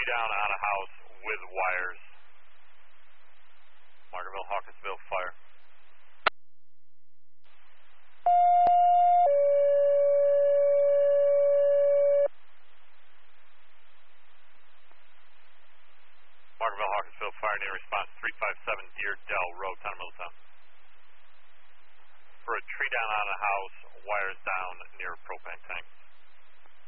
down on a house with wires. Margaretville, Hawkinsville, fire. Margaretville, Hawkinsville, fire near response 357 Deer Dell Road, Town of Middletown. For a tree down on a house, wires down near a propane tank.